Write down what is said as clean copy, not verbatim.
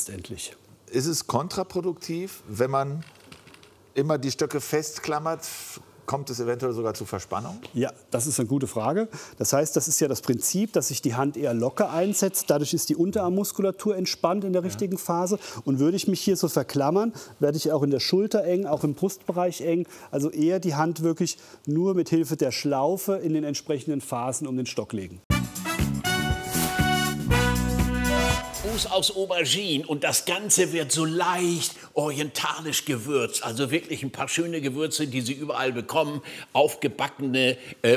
letztendlich. Ist es kontraproduktiv, wenn man immer die Stöcke festklammert? Kommt es eventuell sogar zu Verspannung? Ja, das ist eine gute Frage. Das heißt, das ist ja das Prinzip, dass sich die Hand eher locker einsetzt. Dadurch ist die Unterarmmuskulatur entspannt in der richtigen Phase. Und würde ich mich hier so verklammern, werde ich auch in der Schulter eng, auch im Brustbereich eng. Also eher die Hand wirklich nur mit Hilfe der Schlaufe in den entsprechenden Phasen um den Stock legen. Aus Aubergine und das Ganze wird so leicht orientalisch gewürzt. Also wirklich ein paar schöne Gewürze, die Sie überall bekommen. Aufgebackene